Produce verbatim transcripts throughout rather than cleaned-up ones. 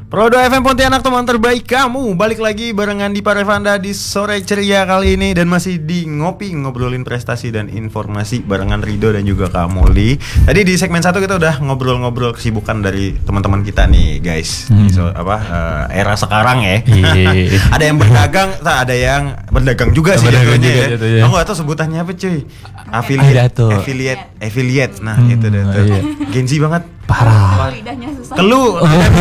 Prodo F M Pontianak, teman terbaik kamu. Balik lagi barengan di Parevanda di sore ceria kali ini. Dan masih di Ngopi, ngobrolin prestasi dan informasi barengan Rido dan juga Kak Molly. Tadi di segmen satu kita udah ngobrol-ngobrol kesibukan dari teman-teman kita nih guys. hmm. So, apa uh, era sekarang ya. Ada yang berdagang, tak ada yang berdagang juga sih jatuhnya ya. Jatuhnya. Aku gak tau sebutannya apa cuy. Affiliate, affiliate, affiliate. Nah hmm, itu deh tuh. Iya. Gen Z banget. Parah. Lidahnya susah. Kelu.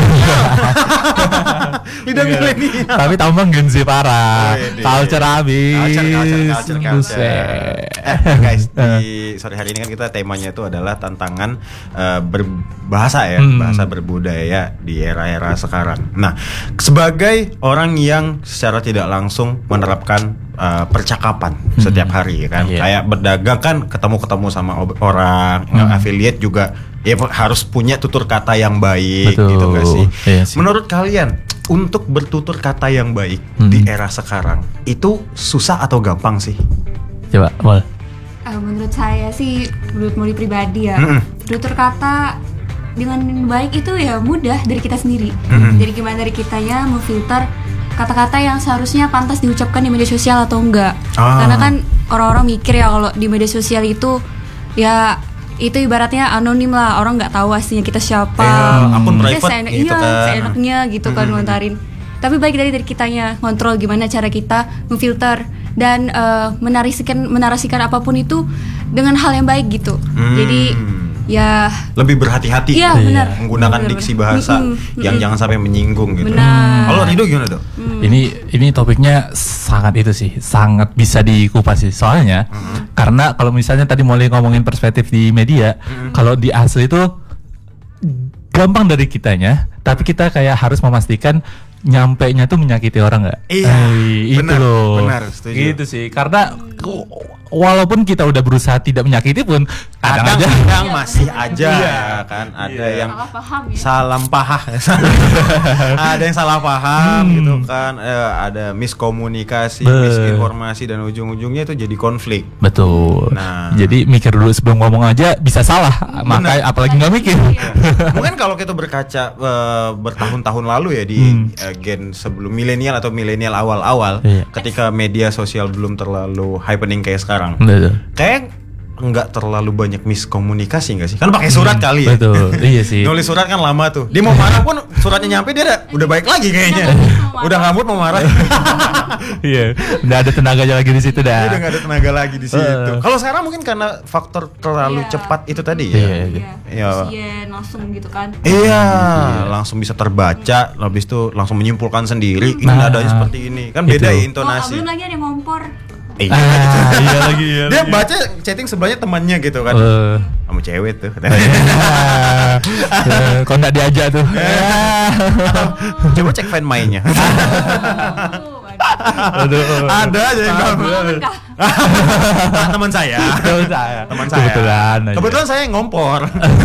Lidah milenial. Tapi tambang Gen Z parah. Culture habis. Culture, culture, culture, culture. Eh guys, di sore hari ini kan kita temanya itu adalah tantangan uh, berbahasa ya, hmm. bahasa berbudaya di era-era sekarang. Nah, sebagai orang yang secara tidak langsung menerapkan uh, percakapan hmm. setiap hari kan, yeah. kayak berdagang kan ketemu-ketemu sama orang, hmm. affiliate juga ya harus punya tutur kata yang baik. Betul. Gitu gak sih? Iya sih? Menurut kalian untuk bertutur kata yang baik hmm. di era sekarang itu susah atau gampang sih? Coba, Mol. Uh, menurut saya sih, menurut Molly pribadi ya, hmm. bertutur kata dengan baik itu ya mudah dari kita sendiri. Hmm. Jadi gimana dari kitanya memfilter kata-kata yang seharusnya pantas diucapkan di media sosial atau enggak. Ah. Karena kan orang-orang mikir ya kalau di media sosial itu ya itu ibaratnya anonim lah, orang nggak tahu aslinya kita siapa. Eh, akun private seenak, gitu iya, kan. seenaknya gitu kan ngontarin. Tapi baik dari dari kitanya ngontrol gimana cara kita memfilter dan uh, menarasikan menarasikan apapun itu dengan hal yang baik gitu. Hmm. Jadi ya lebih berhati-hati ya, benar. menggunakan benar, diksi bahasa mm-hmm. yang mm-hmm. jangan sampai menyinggung gitu. Kalau Rido gimana dok? Mm. Ini ini topiknya sangat itu sih, sangat bisa dikupas sih. Soalnya mm-hmm. karena kalau misalnya tadi mulai ngomongin perspektif di media, mm-hmm. kalau di asli itu gampang dari kitanya, tapi kita kayak harus memastikan nyampainya tuh menyakiti orang nggak? Iya, eh, itu benar, loh. Benar, setuju. Gitu sih, karena walaupun kita udah berusaha tidak menyakiti pun kadang-kadang masih aja ya kan ada iya. yang salah paham ya. Salah paham. Ada yang salah paham hmm. gitu kan, eh, ada miskomunikasi, Be. misinformasi dan ujung-ujungnya itu jadi konflik. Betul. Nah, jadi mikir dulu sebelum ngomong aja bisa salah, makanya apalagi nggak mikir. Mungkin kalau kita berkaca uh, bertahun-tahun lalu ya di hmm. uh, gen sebelum milenial atau milenial awal-awal, iya. ketika media sosial belum terlalu happening kayak sekarang. Betul. Kayak nggak terlalu banyak miskomunikasi nggak sih? Kan pakai surat hmm, kali ya. Betul. Iya sih. Nulis surat kan lama tuh. Dia mau marah pun suratnya nyampe dia udah, udah baik lagi kayaknya. Udah ngamut mau marah. Iya. Udah ada tenaganya lagi di situ dah. Udah nggak ada tenaga lagi di situ. Uh. Kalau sekarang mungkin karena faktor terlalu yeah. cepat itu tadi ya. Iya. Iya. Iya. Langsung gitu kan. Iya. Yeah. Langsung bisa terbaca. Habis itu langsung menyimpulkan sendiri. Ini nah. nadanya seperti ini. Kan beda ya intonasi. Oh, belum lagi ada yang ngompor. Iya, ah, iya lagi iya dia lagi. baca chatting sebelahnya temannya gitu kan, uh. sama cewek tuh. Kok nggak diajak tuh? Coba cek fan mainnya. Aduh, ada aja yang ngomong. Teman saya. Teman saya. Teman saya. Kebetulan. Kebetulan saya ngompor.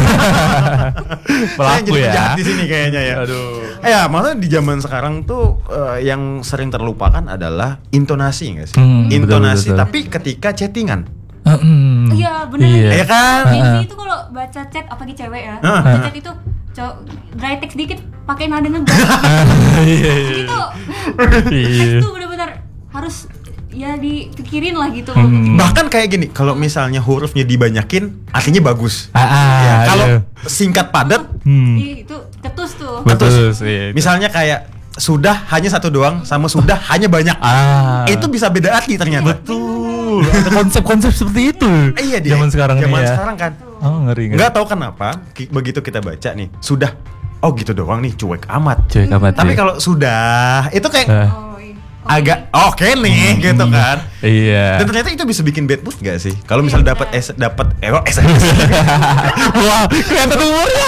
Pelaku ya. Jahat di sini kayaknya ya. Aduh. Eh ya, maksudnya di zaman sekarang tuh uh, yang sering terlupakan adalah intonasi nggak sih? Hmm, intonasi, betul, betul. Tapi ketika chattingan. Iya, benar. Iya kan? Jadi itu kalau baca chat apalagi cewek ya. Baca chat itu cowok dry text dikit pakai nada ngegas. Gitu. Itu benar-benar harus ya dipikirin lah gitu. Hmm. Bahkan kayak gini, kalau misalnya hurufnya dibanyakin, artinya bagus. Ah, ah, ya, kalau iya. singkat padat, hmm. itu ketus tuh. Ketus. Iya, misalnya kayak sudah hanya satu doang sama sudah hanya banyak. Ah. Itu bisa beda arti ternyata. Betul. Ada konsep-konsep seperti itu. Iya dia. Zaman sekarang Zaman ya. sekarang kan. Oh, ngeri ngeri. Nggak tahu kenapa begitu kita baca nih, sudah oh gitu doang nih, cuek amat. Cuek amat. Tapi ya. kalau sudah itu kayak uh. agak oke okay nih hmm. gitu kan. Iya. Dan ternyata itu bisa bikin bad mood gak sih? Kalau misal dapat es dapat eh S M S. Wah, kelihatan umurnya.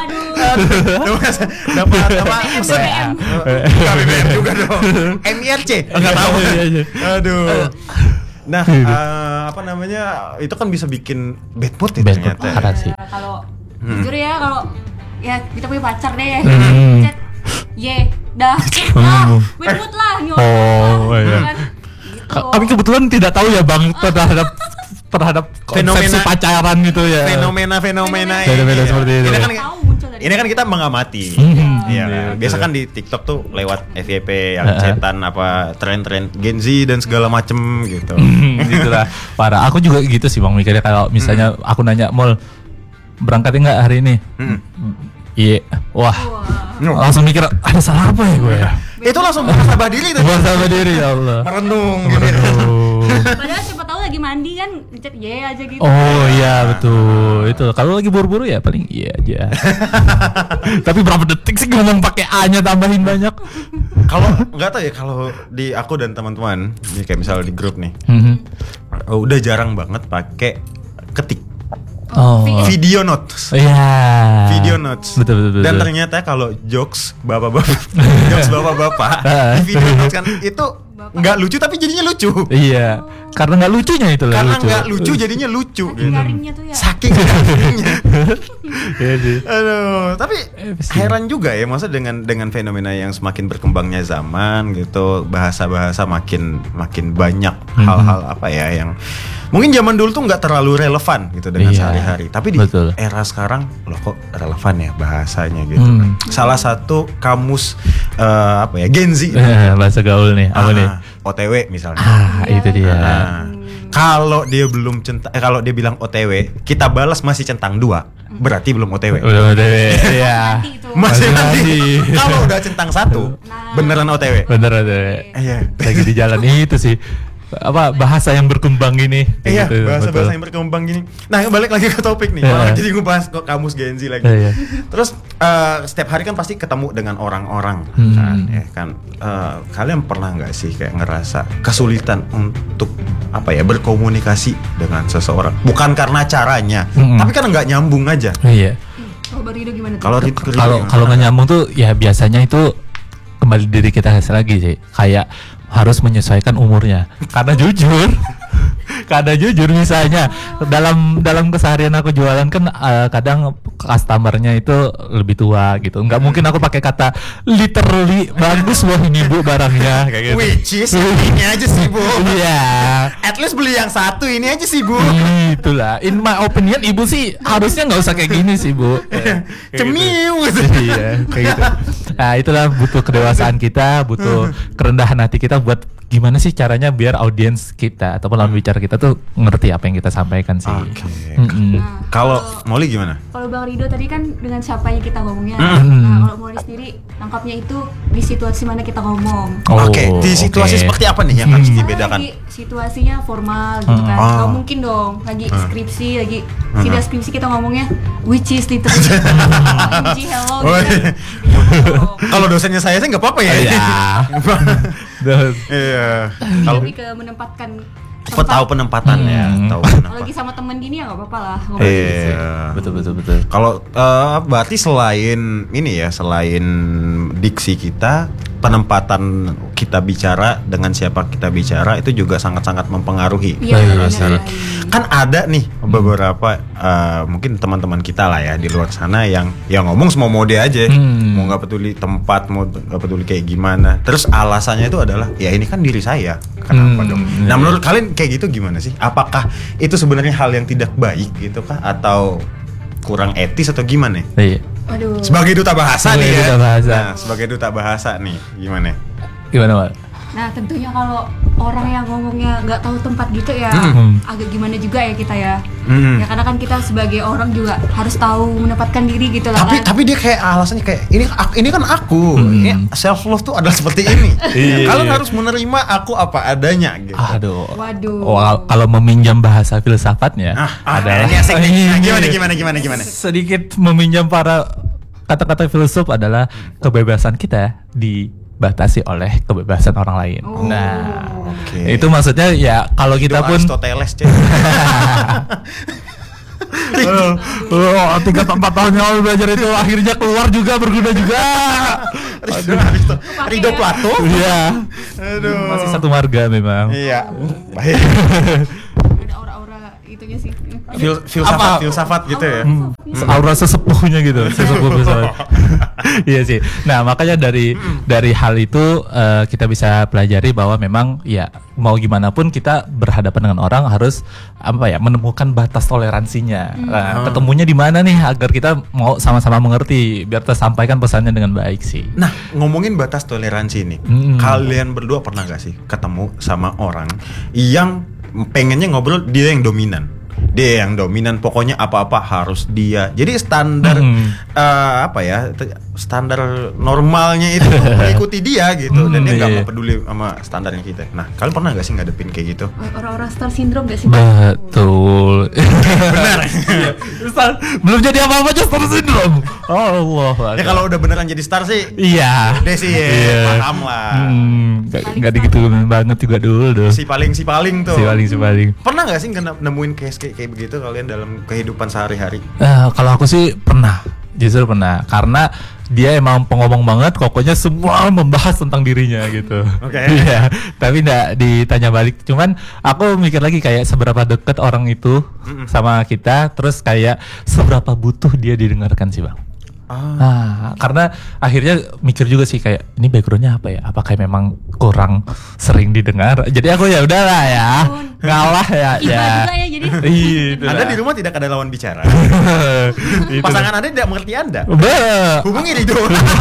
Dapat apa? B B M juga dong. M I R C. Enggak tahu. Aduh. Nah, uh, apa namanya? Itu kan bisa bikin bad mood ya ternyata. Parah sih. Kalau jujur ya kalau ya kita punya pacar deh. Hmm. Chat ye dah dah bad lah nyok. Oh iya. Kan? Gitu. Kami kebetulan tidak tahu ya Bang terhadap terhadap konsepsi pacaran gitu ya. Fenomena-fenomena fenomena ini. Seperti ini. Ini kan, ini kan kita mengamati. Hmm. Iya kan. Biasa kan di TikTok tuh lewat F Y P yang cetan apa tren-tren Gen Z dan segala macem gitu. Gitu lah. Parah. Aku juga gitu sih Bang mikirnya kalau misalnya hmm. aku nanya Mol berangkatnya nggak hari ini? Hmm. Iya. Wah. Wow. Langsung mikir ada salah apa ya gue ya? Itu langsung muhasabah diri tuh. Muhasabah diri ya Allah. Merenung. Padahal siapa tahu lagi mandi kan ngechat ye aja gitu. Oh iya betul. Itu kalau lagi buru-buru ya paling iya aja. Tapi berapa detik sih ngomong pakai A-nya tambahin banyak. Kalau nggak tahu ya kalau di aku dan teman-teman, ini kayak misalnya di grup nih. Mm-hmm. Udah jarang banget pakai ketik. Oh. Video notes. Iya. Yeah. Video notes. Betul betul. betul. Dan ternyata kalau jokes bapak-bapak, jokes bapak-bapak di video notes kan itu nggak lucu tapi jadinya lucu. Iya. Karena nggak lucunya itu lah. Karena lucu. nggak lucu jadinya lucu. Saking garingnya tuh ya. Saking garingnya. Iya sih. Aduh, tapi heran juga ya, maksud dengan dengan fenomena yang semakin berkembangnya zaman gitu, bahasa-bahasa makin makin banyak mm-hmm. hal-hal apa ya yang mungkin zaman dulu tuh nggak terlalu relevan gitu dengan iya, sehari-hari. Tapi di betul. Era sekarang loh kok relevan ya bahasanya gitu. Hmm. Salah satu kamus uh, apa ya Gen Z bahasa gaul nih. Apa ah, nih? O T W misalnya. Ah, ya. Itu dia. Nah, kalau dia belum centang eh, kalau dia bilang O T W, kita balas masih centang dua. Berarti belum O T W. Belum O T W. Iya. Masih nanti. Kalau udah centang satu, nah. beneran O T W. Beneran O T W. Iya. Lagi di jalan itu sih. Apa bahasa yang berkembang ini? Iya, gitu, bahasa-bahasa yang berkembang gini. Nah, balik lagi ke topik nih. Yeah. Jadi gue bahas kok kamus Gen Z lagi. Yeah, yeah. Terus uh, setiap hari kan pasti ketemu dengan orang-orang, hmm. kan? Ya kan. Uh, kalian pernah nggak sih kayak ngerasa kesulitan untuk apa ya berkomunikasi dengan seseorang? Bukan karena caranya, hmm. tapi kan nggak nyambung aja. Iya. Kalau Rido gimana? Kalau kalau kalau nggak nyambung tuh ya biasanya itu kembali diri kita lagi sih. Kayak harus menyesuaikan umurnya. Karena jujur, karena jujur misalnya dalam dalam keseharian aku jualan kan uh, kadang customernya itu lebih tua gitu. Enggak mungkin aku pakai kata literally bagus loh ini Bu barangnya kayak gitu. Which is ini aja sih Bu. Iya. Yeah. At least beli yang satu ini aja sih Bu. Itulah. In my opinion Ibu sih harusnya nggak usah kayak gini sih Bu. Cemiu gitu. Iya, kayak gitu. Nah, itulah butuh kedewasaan kita, butuh kerendahan hati kita buat gimana sih caranya biar audiens kita ataupun lawan bicara kita tuh ngerti apa yang kita sampaikan sih. Oke. Okay. Mm-hmm. Nah, kalau Molly gimana? Kalau Bang Rido tadi kan dengan siapanya kita ngomongnya. Mm-hmm. Nah, kalau Molly sendiri tangkapnya itu di situasi mana kita ngomong. Oh, Oke, okay. Di situasi okay. seperti apa nih yang harus hmm. dibedakan? Lagi situasinya formal gitu kan. Oh. Gak mungkin dong lagi hmm. skripsi, lagi hmm. sidang skripsi kita ngomongnya which is literally O M G hello gitu. Kalau dosennya saya sih nggak apa-apa ya. Iya. Iya. Kalau lebih ke menempatkan tempat. Tahu penempatannya, hmm. tahu penempatan. Kalau lagi sama temen gini ya nggak apa-apa lah. Iya, betul betul betul. Kalau uh, berarti selain ini ya, selain diksi kita, penempatan kita bicara dengan siapa kita bicara itu juga sangat-sangat mempengaruhi. Iya. Ya, kan ada nih beberapa uh, mungkin teman-teman kita lah ya di luar sana yang yang ngomong semua mode aja, hmm. mau nggak peduli tempat, mau nggak peduli kayak gimana. Terus alasannya itu adalah ya ini kan diri saya, kenapa hmm. dong? Nah menurut kalian kayak gitu gimana sih? Apakah itu sebenarnya hal yang tidak baik gitu kah? Atau kurang etis atau gimana? Iya. Aduh. Sebagai duta bahasa sebagai nih duta ya. Bahasa. Nah, sebagai duta bahasa nih, gimana? Gimana, Pak? Nah, tentunya kalau orang yang ngomongnya nggak tahu tempat gitu ya, mm. agak gimana juga ya kita ya. Mm. Ya karena kan kita sebagai orang juga harus tahu menempatkan diri gitu lah. Tapi kan. tapi dia kayak alasannya kayak ini ini kan aku. Mm. Ya, self love tuh adalah seperti ini. Kalian harus menerima aku apa adanya gitu. Aduh. Waduh. Oh, kalau meminjam bahasa filsafatnya ah, adalah ini asik nih. Gimana gimana gimana gimana. Sedikit meminjam para kata-kata filsuf adalah kebebasan kita dibatasi oleh kebebasan orang lain. Oh. Nah, okay. itu maksudnya ya kalau kita itu pun Aristoteles cek. Oh, tiga empat tahun yang lalu belajar itu akhirnya keluar juga berguna juga. Rido Plato. Iya. Aduh. Masih satu marga memang. Iya. Baik. Ada aura-aura itunya sih. Fil- filsafat, filsafat gitu ya. Hmm, aura sesepuhnya gitu, sesepuh filsafat. Iya sih. Nah, makanya dari dari hal itu uh, kita bisa pelajari bahwa memang ya mau gimana pun kita berhadapan dengan orang harus apa ya menemukan batas toleransinya. Hmm. Nah, ketemunya di mana nih agar kita mau sama-sama mengerti biar tersampaikan pesannya dengan baik sih. Nah, ngomongin batas toleransi ini, Hmm. kalian berdua pernah gak sih ketemu sama orang yang pengennya ngobrol dia yang dominan? Dia yang dominan, pokoknya apa-apa harus dia. Jadi standar hmm. uh, apa ya? Standar normalnya itu mengikuti dia gitu, dan Hmm, dia nggak iya. mau peduli sama standarnya kita. Nah, kalian pernah gak sih ngadepin kayak gitu? Orang-orang star syndrome gak sih? Betul. Benar. Star- belum jadi apa-apa aja star syndrome. Oh Allah. Ya kalau udah beneran jadi star sih, Iya. deh sih ya, Iya. paham lah. Hmm, gak, gak digituin banget juga dulu tuh. Si paling si paling tuh. Si paling si paling. Pernah gak sih ngena- nemuin case kayak, kayak begitu kalian dalam kehidupan sehari-hari? Eh, kalau aku sih pernah, justru pernah, karena dia emang pengomong banget, pokoknya semua membahas tentang dirinya gitu. Oke. Iya, tapi nggak ditanya balik. Cuman aku mikir lagi kayak seberapa deket orang itu Mm-mm. sama kita, terus kayak seberapa butuh dia didengarkan sih bang. Ah. Ah, karena akhirnya mikir juga sih kayak ini backgroundnya apa ya? Apakah memang kurang sering didengar? Jadi aku ya udahlah ya, ngalah ya. Iba ya. juga ya jadi. Iya, itulah. Anda di rumah tidak ada lawan bicara. Itulah. Pasangan Anda tidak mengerti Anda. Be- Hubungi itu.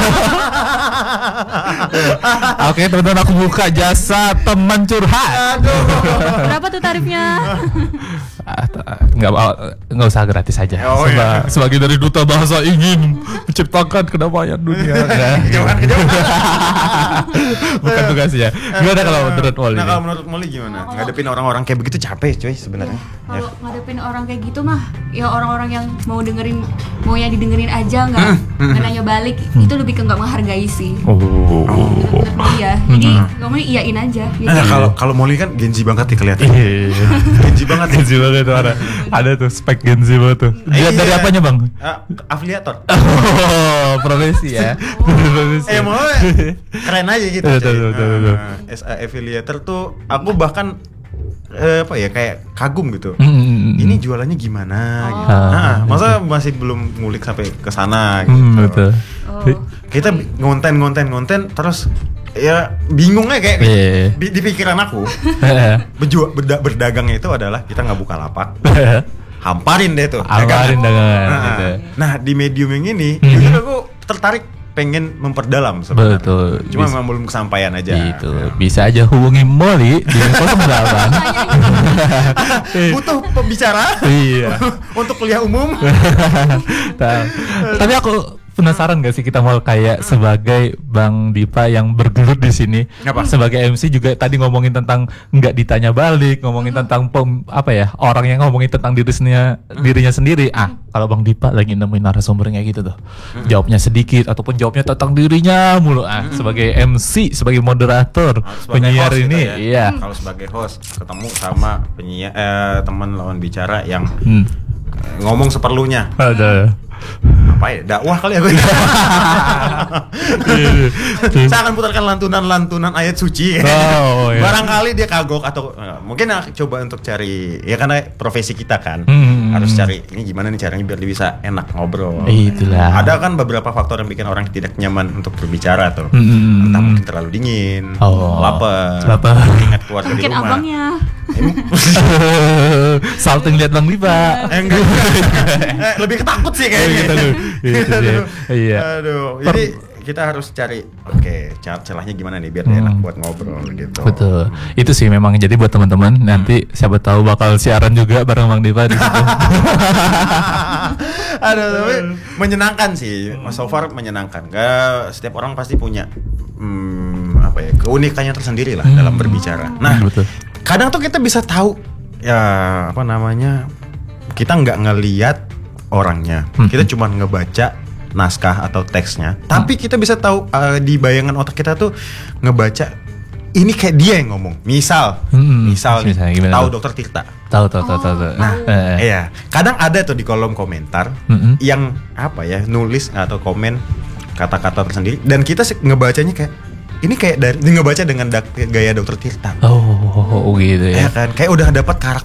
Oke teman-teman, aku buka jasa teman curhat. Aduh. Berapa tuh tarifnya? Ah, t- nggak mau- nggak usah gratis aja. Oh, Seba- iya. Sebagai dari duta bahasa ingin menciptakan kedamaian dunia. Nah. Kejauhan kejauhan. Bukan tugasnya. Gimana kalau menurut Molly? Nah, nih? kalau menurut Molly gimana? Ngadepin orang-orang kayak begitu capek cuy sebenarnya. Ya. Kalau ngadepin orang kayak gitu mah, ya orang-orang yang mau dengerin, mau yang didengerin aja nggak nggak nanya balik, itu lebih ke nggak menghargai sih. Oh. Menurut dia, jadi ngomongnya iyain aja. Gitu. Nah, kalau kalau Molly kan Gen Z banget nih kelihatan. Iya. Gen Z banget. Gen Z banget tuh ada. Ada tuh spek Gen Z banget tuh. Dia dari Iya. apanya bang? Ah, afiliator. Oh, profesi ya. Profesi. Eh mau keren aja gitu. Betul, cuy. betul, betul. Nah, S A affiliator tuh aku bahkan eh, apa ya kayak kagum gitu. Hmm. Ini jualannya gimana? Gitu. Ah. Nah, masa masih belum ngulik sampai ke sana gitu. Hmm, betul. Oh. Kita bi- ngonten ngonten ngonten terus ya bingung aja kayak Iya. di, di pikiran aku. Berju- berda- berdagangnya itu adalah kita nggak buka lapak, hamparin deh tuh. Hamparin dagangan, Nah, gitu. nah, di medium yang ini, Hmm. jujur aku tertarik pengen memperdalam sebenarnya. Betul. Cuma Bisa- memang belum kesampaian aja. Gitu. Bisa aja hubungi Molly di nol delapan. Butuh pembicara Iya. untuk kuliah umum. Ta- Tapi aku penasaran gak sih kita mau kayak sebagai Bang Dipa yang bergelut di sini, Apa? sebagai M C juga tadi ngomongin tentang nggak ditanya balik, ngomongin tentang pem, apa ya orang yang ngomongin tentang dirinya dirinya sendiri. Ah, kalau Bang Dipa lagi nemuin narasumbernya gitu tuh, jawabnya sedikit ataupun jawabnya tentang dirinya mulu. Ah, sebagai M C, sebagai moderator, Sebagai penyiar host gitu ini, ya. iya. Kalau sebagai host ketemu sama penyiar eh, teman lawan bicara yang Hmm. eh, ngomong seperlunya. Ada. Apa ya? Dakwah kali ya gue. Saya akan putarkan lantunan-lantunan ayat suci. Oh, iya. Barangkali dia kagok atau eh, mungkin aku coba untuk cari ya karena profesi kita kan Hmm. harus cari ini gimana nih caranya biar dia bisa enak ngobrol. Itulah. Ada kan beberapa faktor yang bikin orang tidak nyaman untuk berbicara tuh. Hmm. Entah mungkin terlalu dingin, Oh. lapar, Lapar. ingat keluarga di Mungkin rumah. abangnya. Salting lihat Bang Dipa. Eh, enggak, Eh, lebih ketakut sih kayaknya. Gitu loh. Gitu sih. Aduh. Iya. Aduh. Jadi kita harus cari oke cara celahnya gimana nih biar dia Hmm. enak buat ngobrol gitu. Betul. Itu sih memang jadi buat teman-teman nanti siapa tahu bakal siaran juga bareng Bang Dipa di situ. Aduh, tapi menyenangkan sih. Mas so far menyenangkan. Gak setiap orang pasti punya hmm, apa ya keunikannya tersendiri lah Hmm. dalam berbicara. Nah, Betul. kadang tuh kita bisa tahu ya apa namanya kita nggak ngeliat orangnya, Hmm. kita cuma ngebaca naskah atau teksnya, tapi kita bisa tahu uh, di bayangan otak kita tuh ngebaca ini kayak dia yang ngomong. Misal, Hmm. misal nih, Misalnya gimana tahu tuh? dokter Tirta. Tahu tahu tahu tahu. tahu. Nah, Eh. iya. Kadang ada tuh di kolom komentar Mm-mm. yang apa ya nulis atau komen kata-kata tersendiri dan kita sih ngebacanya kayak ini kayak dari ngebaca dengan dak- gaya dokter Tirta. Oh, gitu Ya ya. kan, kayak udah dapat karakter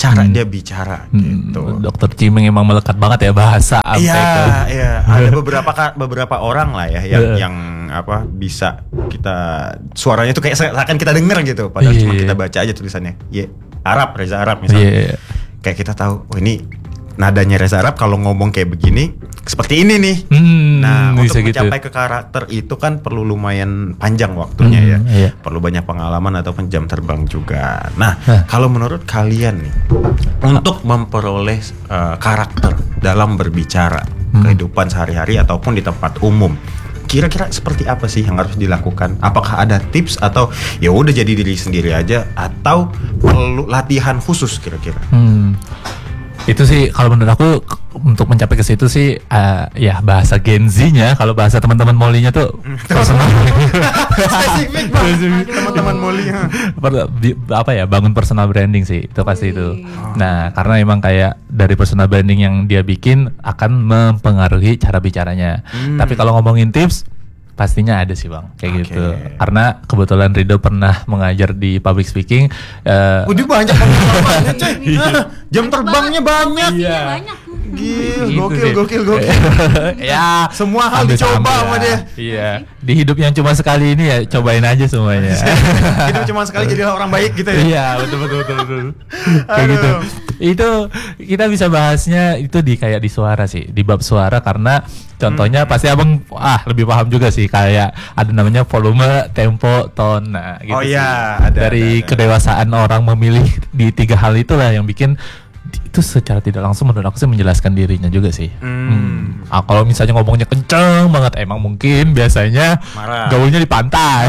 cara Hmm. dia bicara Hmm, gitu. Dokter Cimeng emang melekat banget ya bahasa sampai Iya, ke iya. Ada beberapa ka- beberapa orang lah ya yang Iya. yang apa bisa kita suaranya tuh kayak seakan kita denger gitu, padahal Iya. cuma kita baca aja tulisannya. Iya, Arab, Reza Arab misalnya. Iya. Kayak kita tahu, oh ini nadanya Reza Arab kalau ngomong kayak begini seperti ini nih. Hmm, Nah, bisa untuk gitu. mencapai ke karakter itu kan perlu lumayan panjang waktunya Hmm, ya. iya. Perlu banyak pengalaman ataupun jam terbang juga. Nah, Hah. kalau menurut kalian nih, untuk memperoleh uh, karakter dalam berbicara, Hmm. kehidupan sehari-hari ataupun di tempat umum, kira-kira seperti apa sih yang harus dilakukan? Apakah ada tips atau ya udah jadi diri sendiri aja atau perlu latihan khusus kira-kira? Hmm. Itu sih kalau menurut aku k- untuk mencapai ke situ sih eh, ya bahasa Gen Z-nya, kalau bahasa teman-teman Molly-nya tuh personal Spesifik banget teman-teman Molly. Per- bi- apa ya, bangun personal branding sih itu pasti itu. Wih. Nah, karena emang kayak dari personal branding yang dia bikin akan mempengaruhi cara bicaranya. Hmm. Tapi kalau ngomongin tips pastinya ada sih bang, kayak Oke. gitu. Karena kebetulan Rido pernah mengajar di public speaking. eh, Udah banyak banget coy. Hah, Jam terbangnya banyak. Iya. Banyak. Gil, Gitu gokil, sih. gokil, gokil. Ya, Semua hal ambil dicoba sambil sama ya. dia. Iya, di hidup yang cuma sekali ini ya cobain aja semuanya. Hidup cuma sekali jadilah orang baik gitu ya. Iya, betul betul betul betul. Kayak Aduh. gitu. Itu kita bisa bahasnya itu di kayak di suara sih, di bab suara, karena contohnya pasti abang ah lebih paham juga sih, kayak ada namanya volume, tempo, tone. Nah, gitu Oh sih. iya, ada, Dari ada, ada. kedewasaan orang memilih di tiga hal itulah yang bikin itu secara tidak langsung menurut aku sih menjelaskan dirinya juga sih. Hmm. Hmm. Ah, kalau misalnya ngomongnya kenceng banget, emang mungkin biasanya Marah. gaulnya di pantai.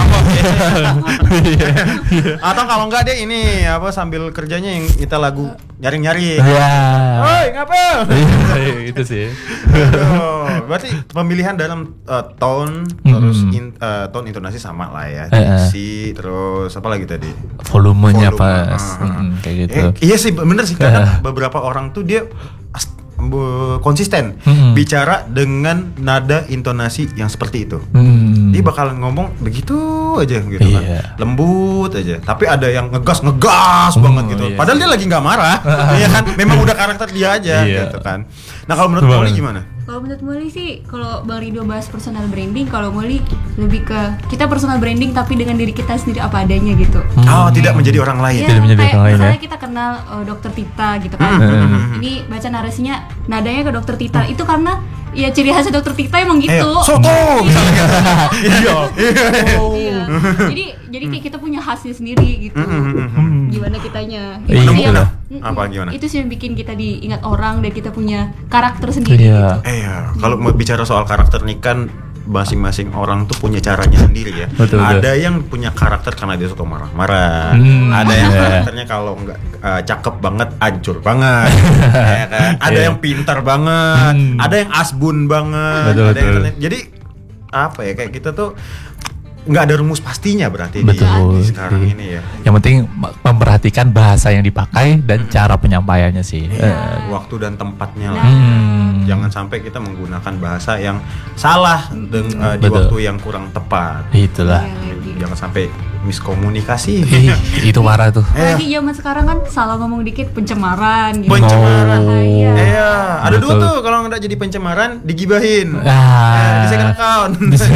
Iya. Atau kalau enggak dia ini apa sambil kerjanya yang kita lagu nyaring-nyaring. Iya. Oi, ngapa? Iya, itu sih. Aduh, berarti pemilihan dalam uh, tone terus Mm-mm. in- uh, tone intonasi sama lah ya. Eh, eh. Diksi terus apa lagi tadi? Volumenya Volume, pas. ah, ah. Mm-mm, kayak gitu. Eh, iya sih bener sih, karena beberapa orang tuh dia as- be- konsisten Mm-mm. bicara dengan nada intonasi yang seperti itu. Hmm. Dia bakal ngomong begitu aja gitu Iya. kan, lembut aja. Tapi ada yang ngegas ngegas Hmm, banget gitu. iya Padahal sih. dia lagi nggak marah, iya kan? Memang udah karakter dia aja Iya. gitu kan. Nah kalau menurut Betul Molly banget. gimana? Kalau menurut Molly sih, kalau Bang Rido bahas personal branding, kalau Molly lebih ke kita personal branding tapi dengan diri kita sendiri apa adanya gitu. Hmm. Oh tidak menjadi orang lain. Iya, Tidak menjadi kayak orang lain, misalnya ya. kita kenal uh, dokter Tita gitu kan. Hmm. Ini baca narasinya nadanya ke dokter Tita. Itu karena ya ciri khasnya dokter Tita emang gitu. Eh, soto misalnya gitu. Iya. Iya. Jadi jadi kayak kita punya khasnya sendiri gitu. Mm-mm. Gimana kitanya? Iya, sih yang- betul. Mm-mm. Apa gimana? Itu sih yang bikin kita diingat orang dan kita punya karakter sendiri Iya. gitu. Eh ya, kalau mau bicara soal karakter nih kan masing-masing orang tuh punya caranya sendiri ya. Betul, betul. Ada yang punya karakter karena dia suka marah-marah. Hmm, Ada yang iya. karakternya kalau nggak eh, cakep banget, hancur banget. Ya kan? Ada Iya. yang pintar banget, Hmm. ada yang asbun banget. Betul, ada yang betul. ternyata- jadi apa ya, kayak kita tuh nggak ada rumus pastinya berarti di- Betul di sekarang sih. ini ya. Yang penting m- memperhatikan bahasa yang dipakai dan cara penyampaiannya sih. Iya, Eh, waktu dan tempatnya lah. Hmm. Jangan sampai kita menggunakan bahasa yang salah deng- eh, di Betul. waktu yang kurang tepat. Itulah. Iya, lagi. Jangan sampai miskomunikasi. Ih, itu marah tuh. Eh, Lagi zaman sekarang kan salah ngomong dikit pencemaran gitu. Pencemaran. Bahaya. Iya, ada dua Betul. tuh kalau nggak jadi pencemaran digibahin. Ah. Eh, di second account.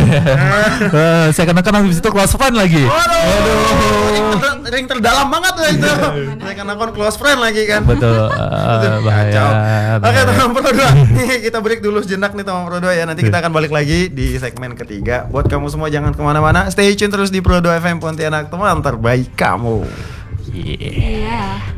Eh, saya kena kan habis itu close friend lagi. Waduh, ring, ter- ring terdalam banget tuh itu. Second account close friend lagi kan. Betul. eh, bahaya. Kacau. Oke bahaya. teman Pro dua, nih kita break dulu sejenak nih teman Pro dua ya. Nanti kita akan balik lagi di segmen ketiga. Buat kamu semua jangan kemana-mana, stay tune terus di Pro dua F M Pontianak, teman terbaik kamu. Yeah. Iya.